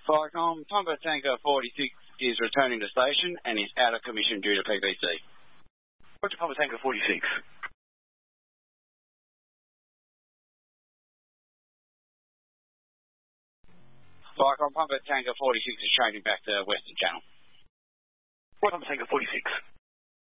Vicom, Pumper Tanker 46 is returning to station and is out of commission due to PPC. Roger, Pumper Tanker 46. Vicom, Pumper Tanker 46 is training back to Western Channel. Roger, Pumper Tanker 46.